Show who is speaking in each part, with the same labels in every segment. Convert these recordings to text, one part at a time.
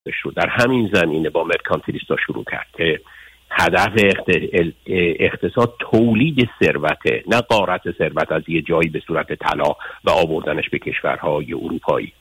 Speaker 1: رو در همین زمینه با مرکانتیلیستا شروع کرد که هدف اقتصاد تولید ثروته، نه غارت ثروت از یه جایی به صورت طلا و آوردنش به کشورهای اروپایی.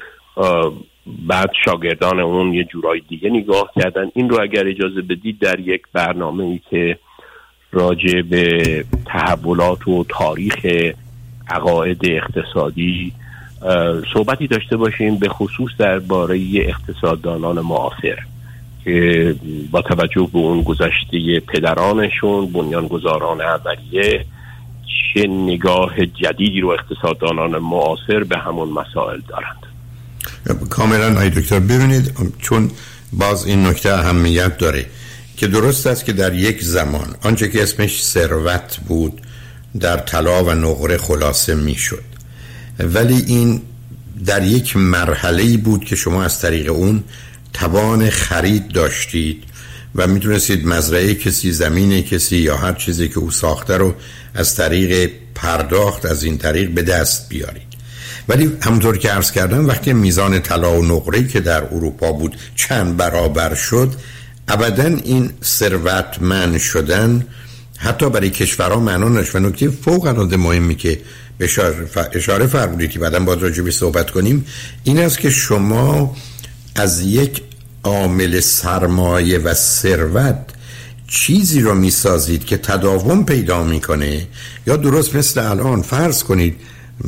Speaker 1: بعد شاگردان اون یه جورای دیگه نگاه کردن. این رو اگر اجازه بدید در یک برنامه‌ای که راجع به تحولات و تاریخ عقاید اقتصادی صحبتی داشته باشیم، به خصوص درباره اقتصاددانان معاصر که با توجه به اون گذشته پدرانشون، بنیانگذاران اولیه، چه نگاه جدیدی رو اقتصاددانان معاصر به همون مسائل دارند.
Speaker 2: کاملا آقای دکتر، ببینید چون باز این نکته اهمیت داره که درست است که در یک زمان آنچه که اسمش ثروت بود در طلا و نقره خلاصه میشد، ولی این در یک مرحله‌ای بود که شما از طریق اون توان خرید داشتید و میتونستید مزرعه کسی، زمین کسی یا هر چیزی که او ساخته رو از طریق پرداخت از این طریق به دست بیارید. ولی همونطور که عرض کردم وقتی میزان طلا و نقره که در اروپا بود چند برابر شد، ابداً این ثروتمند شدن حتی برای کشورها معنا نداشت. و نکته فوق العاده مهمی که اشاره فرمودید که بعداً باید راجع به صحبت کنیم این است که شما از یک عامل سرمایه و ثروت چیزی رو میسازید که تداوم پیدا میکنه، یا درست مثل الان فرض کنید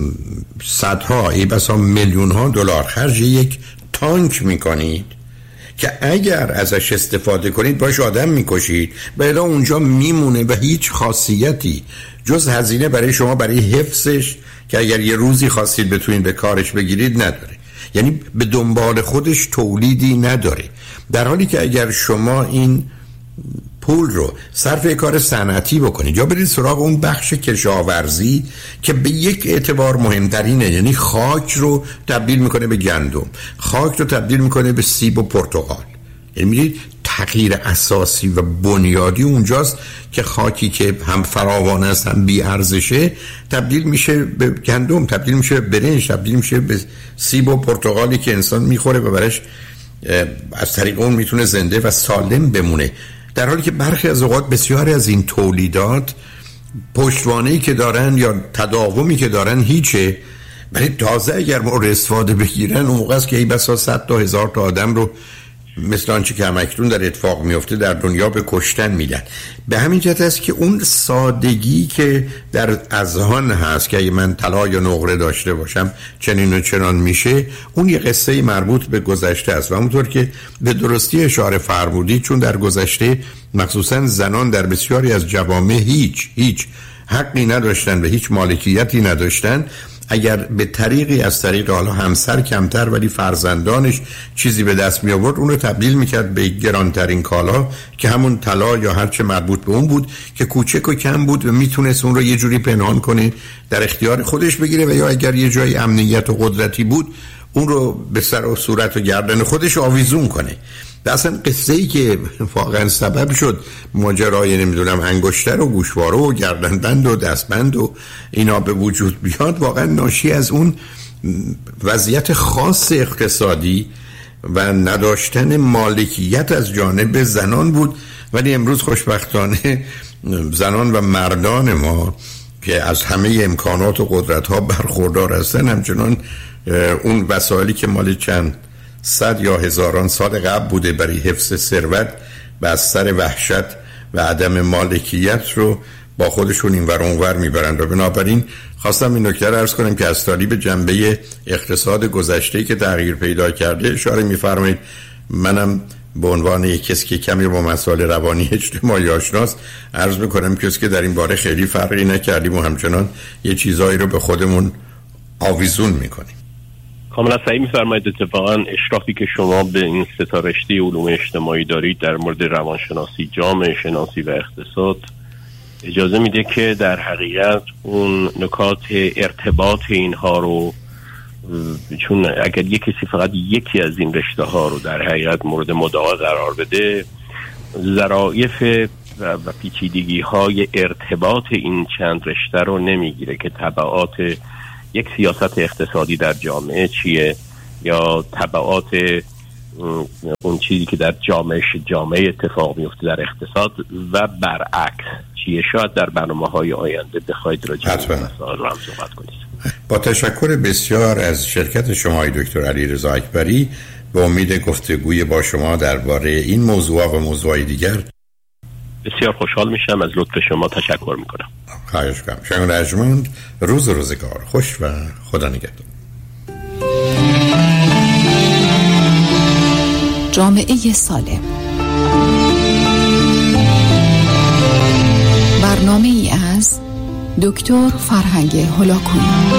Speaker 2: صدها ای بسا میلیون ها دلار خرج یک تانک میکنید که اگر ازش استفاده کنید باش آدم میکشید و الا اونجا میمونه و هیچ خاصیتی جز هزینه برای شما برای حفظش که اگر یه روزی خواستید بتونید به کارش بگیرید نداره. یعنی به دنبال خودش تولیدی نداره، در حالی که اگر شما این پول رو صرف کار صنعتی بکنید یا برید سراغ اون بخش کشاورزی که به یک اعتبار مهمترینه، یعنی خاک رو تبدیل میکنه به گندم، خاک رو تبدیل میکنه به سیب و پرتقال، یعنی میدید تغییر اساسی و بنیادی اونجاست که خاکی که هم فراوان است هم بی ارزشه تبدیل میشه به گندم، تبدیل میشه به برنج، تبدیل میشه به سیب و پرتقالی که انسان میخوره و برش از طریق اون میتونه زنده و سالم بمونه. در حالی که برخی از اوقات بسیاری از این تولیدات پشتوانه‌ای که دارن یا تداومی که دارن هیچه، ولی تازه اگر مورد استفاده بگیرن اون موقع است که ای بسا 100 تا 1000 تا آدم رو مثل آنچه که همکنون در اتفاق میفته در دنیا به کشتن میدن. به همین جهت است که اون سادگی که در اذهان هست که اگه من طلا یا نقره داشته باشم چنین و چنان میشه، اون یه قصه مربوط به گذشته است و همونطور که به درستی اشاره فرمودید چون در گذشته مخصوصا زنان در بسیاری از جوامع هیچ حقی نداشتن و هیچ مالکیتی نداشتن، اگر به طریقی از طریق حالا همسر کمتر ولی فرزندانش چیزی به دست می آورد اون رو تبدیل میکرد به گرانترین کالا که همون طلا یا هر چه مربوط به اون بود که کوچک و کم بود و میتونست اون رو یه جوری پنهان کنه در اختیار خودش بگیره و یا اگر یه جای امنیت و قدرتی بود اون رو به سر و صورت و گردن خودش آویزون کنه. اصلا قصه ای که واقعا سبب شد ماجرای نمیدونم انگشتر و گوشواره و گردنبند و دستبند و اینا به وجود بیاد واقعا ناشی از اون وضعیت خاص اقتصادی و نداشتن مالکیت از جانب زنان بود. ولی امروز خوشبختانه زنان و مردان ما که از همه امکانات و قدرت ها برخوردار هستن همچنان اون وسایلی که مال چند 100 یا هزاران سال قبل بوده برای حفظ ثروت و از سر وحشت و عدم مالکیت رو با خودشون این ور اون ور میبرند. و بنابراین خواستم این نکته رو عرض کنم که از طریق جنبه اقتصاد گذشته که تغییر پیدا کرده اشاره میفرمایید. منم به عنوان یک کسی که کمی با مسائل روانی اجتماعی آشناست عرض میکنم که در این باره خیلی فرقی نکردیم و همچنان یه چیزایی رو به خودمون آویزون میکنیم.
Speaker 1: کاملا صحیح می‌فرمایید. اتفاقا اشرافی که شما به این سه تا رشته علوم اجتماعی دارید در مورد روانشناسی، جامعه شناسی و اقتصاد اجازه میده که در حقیقت اون نکات ارتباط اینها رو، چون اگر یک کسی فقط یکی از این رشته ها رو در حقیقت مورد مدعا قرار بده، ظرافت و پیچیدگی های ارتباط این چند رشته رو نمیگیره که تبعات یک سیاست اقتصادی در جامعه چیه یا تبعات اون چیزی که در جامعه اتفاق میفته در اقتصاد و برعکس چیه. شاید در برنامه‌های آینده بخواید راجع به مسائل رو هم صحبت کنید.
Speaker 2: با تشکر بسیار از شرکت شما دکتر علیرضا اکبری، به امید گفتگوی با شما درباره این موضوع و موضوعی دیگر.
Speaker 1: بسیار خوشحال میشم. از لطف شما تشکر میکنم.
Speaker 2: خواهش می‌کنم. شما رجمند روزگار خوش و خدا نگهدار.
Speaker 3: جامعه سالم، برنامه‌ای از دکتر فرهنگ هلاکویی.